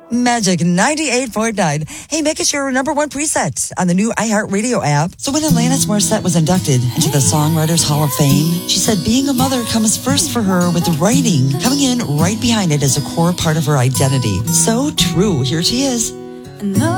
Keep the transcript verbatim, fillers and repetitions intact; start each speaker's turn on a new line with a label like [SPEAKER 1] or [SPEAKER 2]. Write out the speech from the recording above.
[SPEAKER 1] Magic ninety-eight point nine. Hey, make us your number one preset on the new iHeartRadio app. So when Alanis Morissette was inducted into the Songwriters Hall of Fame, she said being a mother comes first for her, with writing coming in right behind it as a core part of her identity. So true. Here she is.